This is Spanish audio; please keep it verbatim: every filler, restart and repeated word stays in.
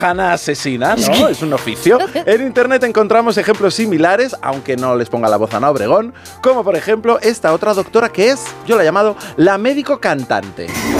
cirujana asesina, ¿no? Es un oficio. En internet encontramos ejemplos similares, aunque no les ponga la voz a Ana Obregón, como por ejemplo esta otra doctora que es, yo la he llamado, la médico cantante.